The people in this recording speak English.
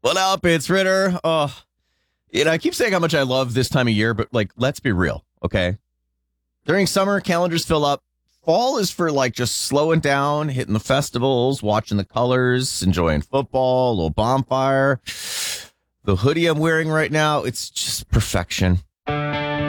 What up? It's Ritter. I keep saying how much I love this time of year, but let's be real, okay? During summer, calendars fill up. Fall is for just slowing down, hitting the festivals, watching the colors, enjoying football, a little bonfire. The hoodie I'm wearing right now, it's just perfection.